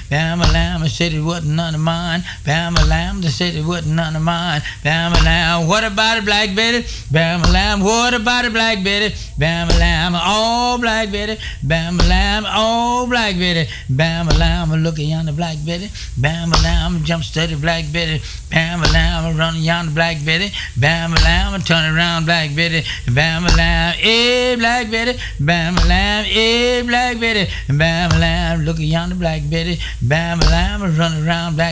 Bam a lamb, I said it wasn't none of mine. Bam a lamb, they said it wasn't none of mine. Bam a lamb, what about it, Black Betty? Bam a lamb, what about it, Black Betty? Bam a lamb, oh Black Betty. Bam a lamb, oh Black Betty. Bam a lamb, look at yonder Black Betty. Bam a lamb, jump steady, Black Betty. Bam a lamb, run yonder Black Betty. Bam a lamb, turn around, Black Betty. Bam a lamb, eh, Black Betty. Bam a lamb, eh, Black Betty. Bam a lamb, look at yonder Black Betty. Bam a lamb, run around, Black